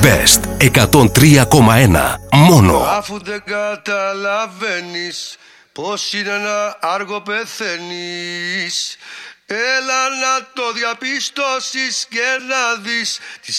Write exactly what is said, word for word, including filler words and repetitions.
Best εκατόν τρία κόμμα ένα. Μόνο. Αφού δεν καταλαβαίνεις πως είναι ένα άργο πεθαίνεις, έλα να το διαπιστώσεις και να δεις